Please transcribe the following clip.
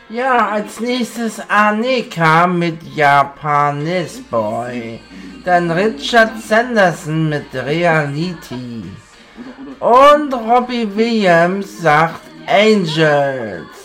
Ja, als nächstes Annika mit Japanese Boy. Dann Richard Sanderson mit Reality. Und Robbie Williams sagt Angels.